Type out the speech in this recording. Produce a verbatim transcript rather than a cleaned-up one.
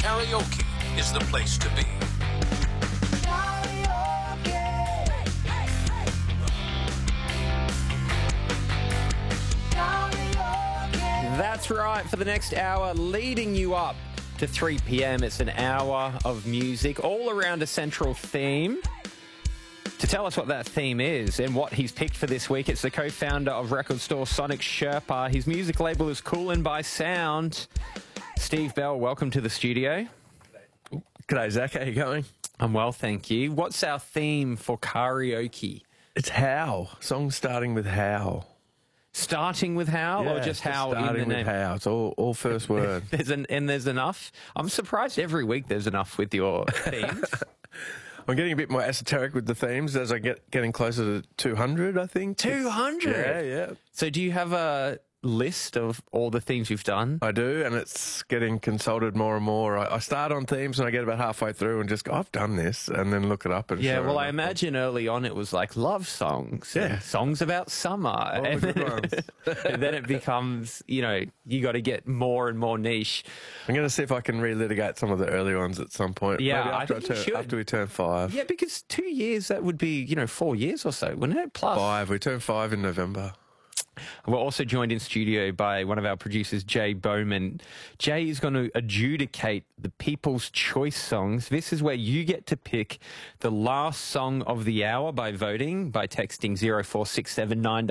Karaoke is the place to be. That's right, for the next hour, leading you up to three p.m. It's an hour of music all around a central theme. To tell us what that theme is and what he's picked for this week, it's the co-founder of record store Sonic Sherpa. His music label is Coolin' by Sound. Steve Bell, welcome to the studio. G'day, Zach. How you going? I'm well, thank you. What's our theme for karaoke? It's how. Songs starting with how. Starting with how, Yeah, or just how in the starting with name? how. It's all, all first word. There's an, and there's enough. I'm surprised every week there's enough with your themes. I'm getting a bit more esoteric with the themes as I get getting closer to two hundred, I think. two hundred? Yeah, yeah. So do you have a list of all the themes you've done? I do, and it's getting consulted more and more. I, I start on themes and I get about halfway through and just go, I've done this, and then look it up. And Yeah, sure well, I enough, imagine early on it was like love songs, Yeah. and songs about summer, all the and, good then, ones. and then it becomes, you know, you got to get more and more niche. I'm going to see if I can relitigate some of the early ones at some point. Yeah, Maybe I after, think you turn, should. after we turn five. Yeah, because two years, that would be, you know, four years or so, wouldn't it? Plus. Five. We turn five in November. We're also joined in studio by one of our producers, Jay Bowman. Jay is going to adjudicate the People's Choice songs. This is where you get to pick the last song of the hour by voting, by texting zero four six seven nine